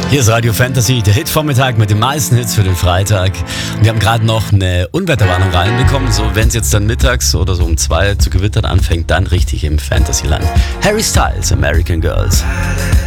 Hier ist Radio Fantasy, der Hitvormittag mit den meisten Hits für den Freitag. Und wir haben gerade noch eine Unwetterwarnung reinbekommen. So, wenn es jetzt dann mittags oder so um 2 zu gewittern anfängt, dann richtig im Fantasyland. Harry Styles, American Girls.